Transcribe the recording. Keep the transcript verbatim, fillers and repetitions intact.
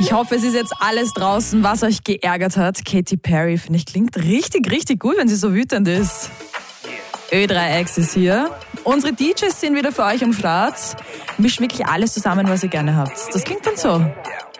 Ich hoffe, es ist jetzt alles draußen, was euch geärgert hat. Katy Perry, finde ich, klingt richtig, richtig gut, wenn sie so wütend ist. Ö drei X ist hier. Unsere D Js sind wieder für euch am Start. Mischt wirklich alles zusammen, was ihr gerne habt. Das klingt dann so.